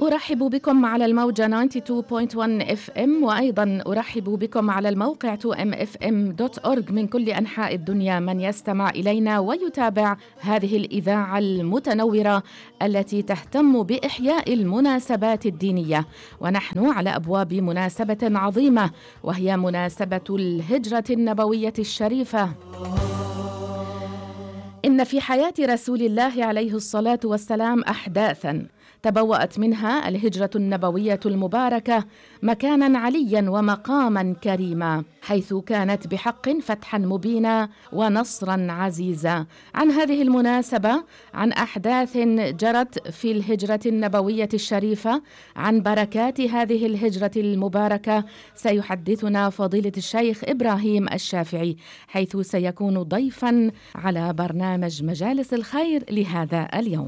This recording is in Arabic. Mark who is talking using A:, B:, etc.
A: أرحب بكم على الموجة 92.1 FM، وأيضا أرحب بكم على الموقع 2mfm.org من كل أنحاء الدنيا من يستمع إلينا ويتابع هذه الإذاعة المتنورة التي تهتم بإحياء المناسبات الدينية. ونحن على أبواب مناسبة عظيمة، وهي مناسبة الهجرة النبوية الشريفة. إن في حياة رسول الله عليه الصلاة والسلام أحداثاً تبوأت منها الهجرة النبوية المباركة مكاناً علياً ومقاماً كريما، حيث كانت بحق فتحاً مبينا ونصراً عزيزا. عن هذه المناسبة، عن أحداث جرت في الهجرة النبوية الشريفة، عن بركات هذه الهجرة المباركة، سيحدثنا فضيلة الشيخ إبراهيم الشافعي، حيث سيكون ضيفاً على برنامج مجالس الخير لهذا اليوم.